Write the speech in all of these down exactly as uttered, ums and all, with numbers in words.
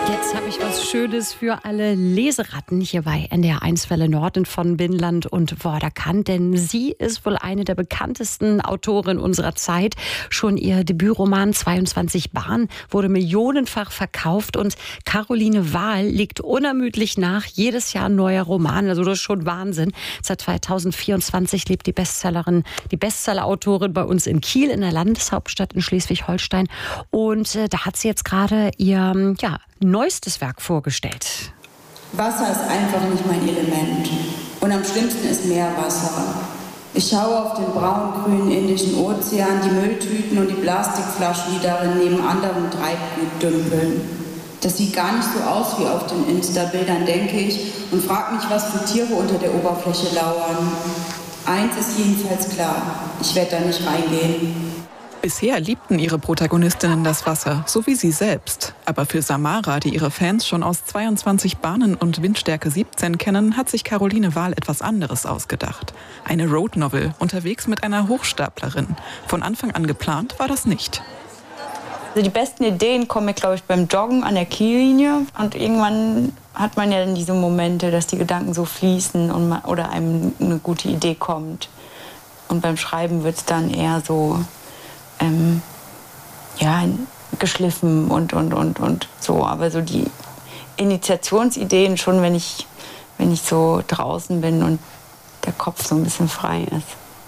Jetzt habe ich was Schönes für alle Leseratten hier bei N D R eins Welle Nord von Binland und Vorderkant, denn sie ist wohl eine der bekanntesten Autorinnen unserer Zeit. Schon ihr Debütroman zweiundzwanzig Bahnen wurde millionenfach verkauft und Caroline Wahl legt unermüdlich nach, jedes Jahr ein neuer Roman, also das ist schon Wahnsinn. Seit zweitausendvierundzwanzig lebt die Bestsellerin, die Bestsellerautorin bei uns in Kiel, in der Landeshauptstadt in Schleswig-Holstein, und äh, da hat sie jetzt gerade ihr, ja, neuestes Werk vorgestellt. Wasser ist einfach nicht mein Element. Und am schlimmsten ist Meerwasser. Ich schaue auf den braun-grünen Indischen Ozean, die Mülltüten und die Plastikflaschen, die darin neben anderem Treibgut dümpeln. Das sieht gar nicht so aus wie auf den Insta-Bildern, denke ich, und frage mich, was für Tiere unter der Oberfläche lauern. Eins ist jedenfalls klar, ich werde da nicht reingehen. Bisher liebten ihre Protagonistinnen das Wasser, so wie sie selbst. Aber für Samara, die ihre Fans schon aus zweiundzwanzig Bahnen und Windstärke siebzehn kennen, hat sich Caroline Wahl etwas anderes ausgedacht. Eine Road Novel, unterwegs mit einer Hochstaplerin. Von Anfang an geplant war das nicht. Also die besten Ideen kommen mir, glaube ich, beim Joggen an der Kiellinie. Und irgendwann hat man ja dann diese Momente, dass die Gedanken so fließen und man, oder einem eine gute Idee kommt. Und beim Schreiben wird es dann eher so... Ähm, ja, geschliffen und, und, und, und so. Aber so die Initiationsideen schon, wenn ich, wenn ich so draußen bin und der Kopf so ein bisschen frei ist.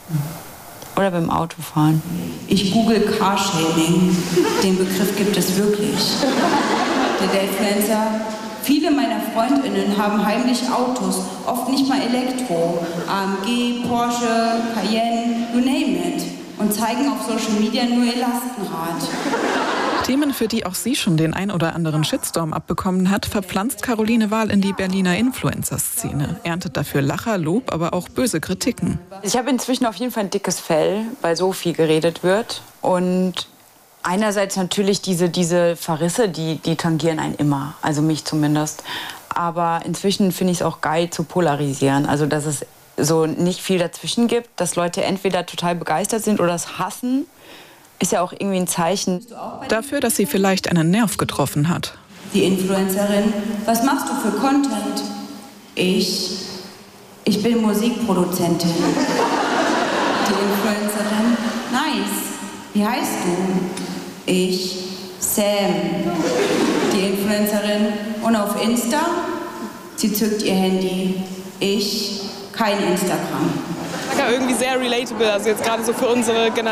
Oder beim Autofahren. Ich google Carsharing. Den Begriff gibt es wirklich. Der Datefluencer. Viele meiner FreundInnen haben heimlich Autos, oft nicht mal Elektro. A M G, Porsche, Cayenne, you name it. Und zeigen auf Social Media nur ihr Lastenrad. Themen, für die auch sie schon den ein oder anderen Shitstorm abbekommen hat, verpflanzt Caroline Wahl in die Berliner Influencer-Szene. Erntet dafür Lacher, Lob, aber auch böse Kritiken. Ich habe inzwischen auf jeden Fall ein dickes Fell, weil so viel geredet wird. Und einerseits natürlich diese, diese Verrisse, die, die tangieren einen immer, also mich zumindest. Aber inzwischen finde ich es auch geil zu polarisieren, also dass es so nicht viel dazwischen gibt, dass Leute entweder total begeistert sind oder es hassen, ist ja auch irgendwie ein Zeichen. Dafür, dass sie vielleicht einen Nerv getroffen hat. Die Influencerin, was machst du für Content? Ich, ich bin Musikproduzentin. Die Influencerin, nice, wie heißt du? Ich, Sam. Die Influencerin, und auf Insta? Sie zückt ihr Handy. Ich, kein Instagram. Ja, irgendwie sehr relatable, also jetzt gerade so für unsere Generation.